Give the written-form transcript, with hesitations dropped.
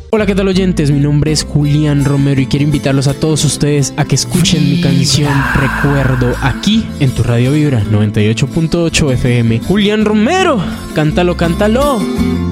Hola, ¿qué tal oyentes? Mi nombre es Julián Romero y quiero invitarlos a todos ustedes a que escuchen mi canción Recuerdo aquí en tu Radio Vibra 98.8 FM. Julián Romero, cántalo, cántalo.